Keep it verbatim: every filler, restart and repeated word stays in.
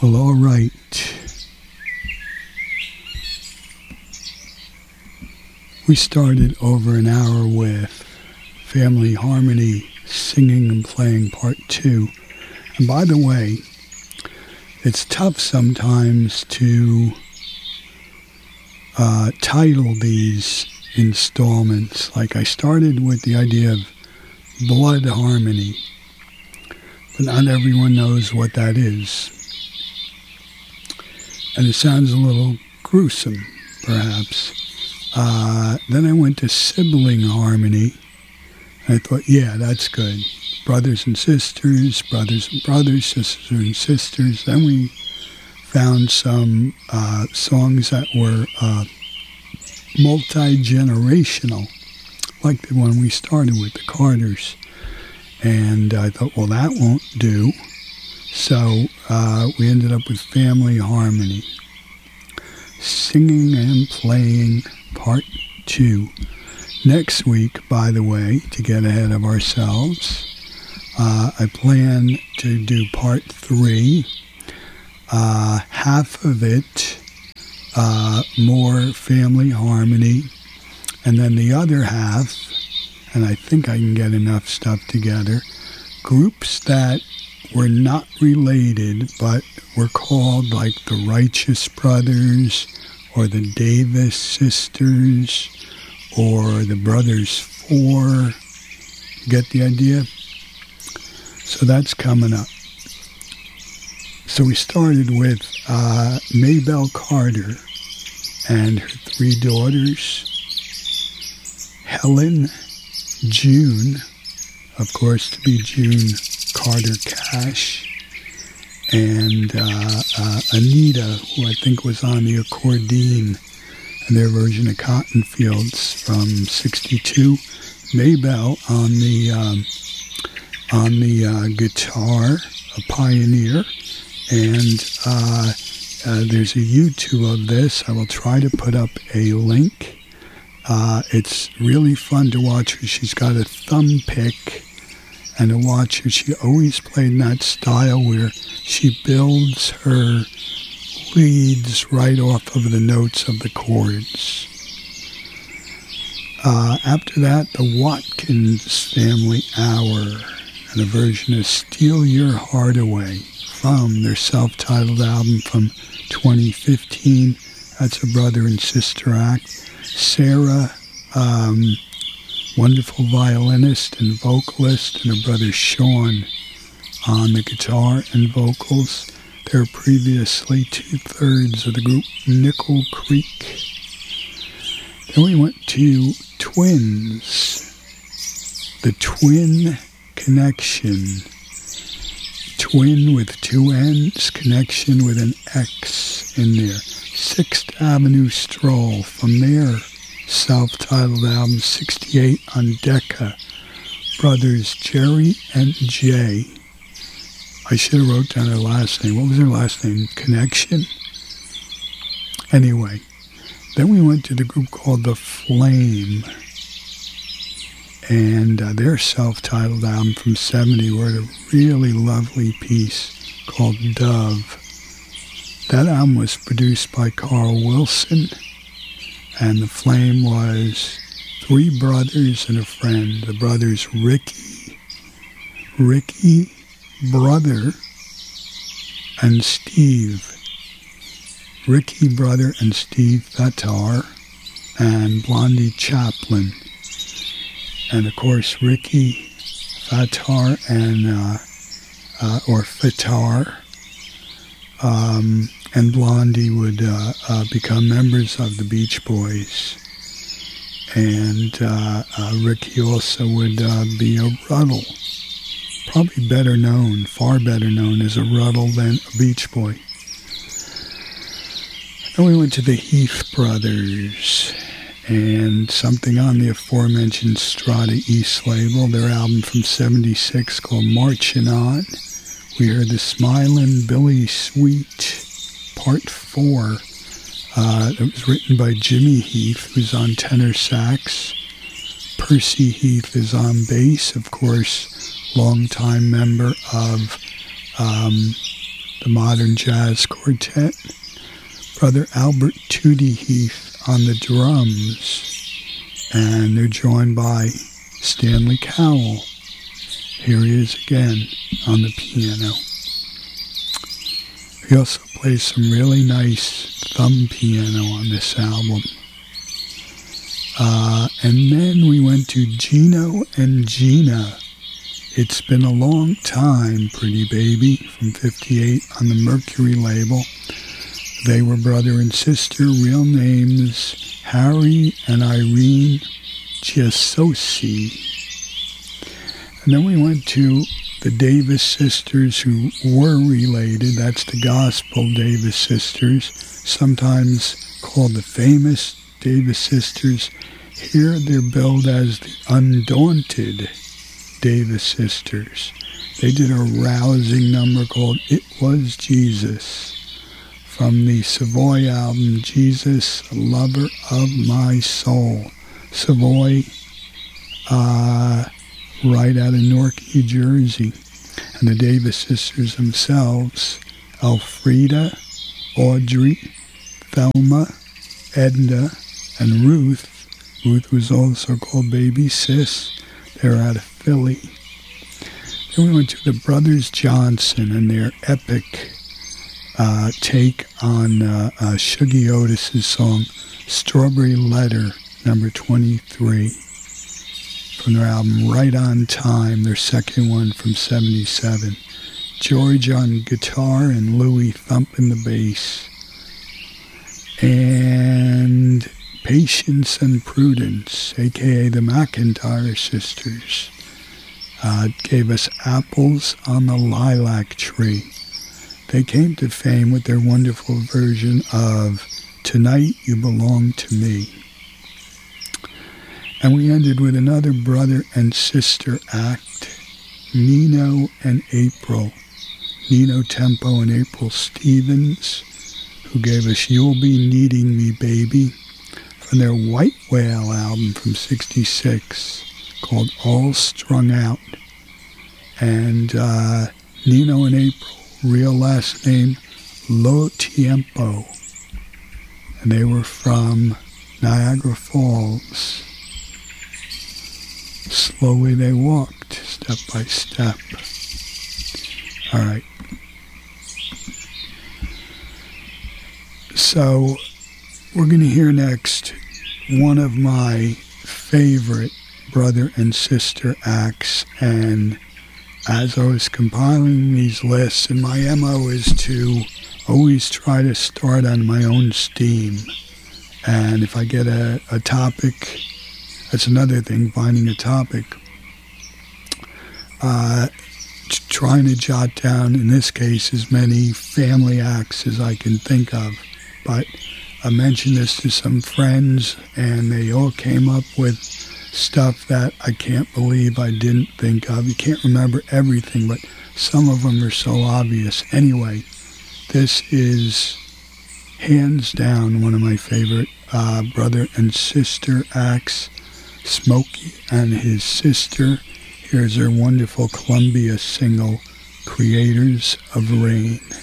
Well, all right. We started over an hour with Family Harmony singing and playing part two. And by the way, it's tough sometimes to uh, title these installments. Like I started with the idea of blood harmony, but not everyone knows what that is. And it sounds a little gruesome, perhaps. Uh, then I went to sibling harmony. I thought, yeah, that's good. Brothers and sisters, brothers and brothers, sisters and sisters. Then we found some uh, songs that were uh, multi-generational, like the one we started with, the Carters. And I thought, well, that won't do. So uh, we ended up with Family Harmony. Singing and playing part two. Next week, by the way, to get ahead of ourselves, uh, I plan to do part three. Uh, half of it, uh, more Family Harmony, and then the other half, and I think I can get enough stuff together, groups that were not related, but were called like the Righteous Brothers, or the Davis Sisters, or the Brothers Four. Get the idea? So that's coming up. So we started with uh, Maybelle Carter and her three daughters, Helen, June, of course to be June Carter Cash, and uh, uh, Anita, who I think was on the accordion and their version of Cotton Fields from sixty-two. Maybelle on the um, on the uh, guitar, a pioneer, and uh, uh, there's a YouTube of this. I will try to put up a link. Uh, it's really fun to watch her. She's got a thumb pick. And to watch her, she always played in that style where she builds her leads right off of the notes of the chords. Uh, after that, the Watkins Family Hour, and a version of Steal Your Heart Away from their self-titled album from twenty fifteen. That's a brother and sister act. Sarah, um... wonderful violinist and vocalist, and her brother Sean on the guitar and vocals. They were previously two-thirds of the group Nickel Creek. Then we went to Twins, the Twin Connection. Twin with two N's, connection with an X in there. Sixth Avenue Stroll from their self-titled album sixty-eight on Decca. Brothers Jerry and Jay. I should have wrote down their last name. What was their last name? Connection? Anyway, then we went to the group called The Flame, and uh, their self-titled album from seventy wrote a really lovely piece called Dove. That album was produced by Carl Wilson, and The Flame was three brothers and a friend. The brothers Ricky, Ricky, brother, and Steve. Ricky, brother, and Steve Fattar, and Blondie Chaplin. And of course, Ricky Fattar and, uh, uh, or Fattar, um, and Blondie would uh, uh, become members of the Beach Boys. And uh, uh, Ricky also would uh, be a Ruddle. Probably better known, far better known as a Ruddle than a Beach Boy. Then we went to the Heath Brothers, and something on the aforementioned Strata East label, their album from seventy-six called Marchin' On. We heard the Smilin' Billy Sweet, Part four. Uh, it was written by Jimmy Heath, who's on tenor sax. Percy Heath is on bass, of course, longtime member of um, the Modern Jazz Quartet, Brother Albert Tootie Heath on the drums, and they're joined by Stanley Cowell. Here he is again on the piano. He also plays some really nice thumb piano on this album. Uh, and then we went to Gino and Gina. It's Been a Long Time, Pretty Baby, from fifty-eight on the Mercury label. They were brother and sister, real names Harry and Irene Giasosi. And then we went to the Davis sisters, who were related. That's the gospel Davis sisters, sometimes called the famous Davis sisters. Here they're billed as the Undaunted Davis sisters. They did a rousing number called It Was Jesus from the Savoy album, Jesus, Lover of My Soul. Savoy, uh, right out of Newark, New Jersey. And the Davis sisters themselves, Elfrida, Audrey, Thelma, Edna, and Ruth. Ruth was also called Baby Sis. They're out of Philly. Then we went to the Brothers Johnson and their epic uh, take on uh, uh, Shuggie Otis's song, Strawberry Letter, number twenty-three. From their album Right on Time, their second one from seventy-seven. George on guitar and Louie thumping the bass. And Patience and Prudence, a k a the McIntyre sisters, uh, gave us Apples on the Lilac Tree. They came to fame with their wonderful version of Tonight You Belong to Me. And we ended with another brother and sister act, Nino and April. Nino Tempo and April Stevens, who gave us You'll Be Needing Me, Baby, from their White Whale album from sixty-six called All Strung Out. And uh, Nino and April, real last name Lo Tiempo. And they were from Niagara Falls. Slowly they walked, step by step. All right. So we're going to hear next one of my favorite brother and sister acts. And as I was compiling these lists, and my M O is to always try to start on my own steam. And if I get a, a topic, that's another thing, finding a topic. Uh, trying to jot down, in this case, as many family acts as I can think of. But I mentioned this to some friends, and they all came up with stuff that I can't believe I didn't think of. You can't remember everything, but some of them are so obvious. Anyway, this is hands down one of my favorite uh, brother and sister acts. Smokey and his sister. Here's their wonderful Columbia single, Creators of Rain.